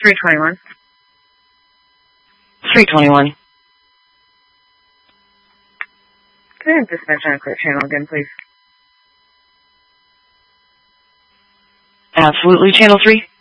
321. 321. Can I have dispatch on a clear channel again, please? Absolutely. Channel 3.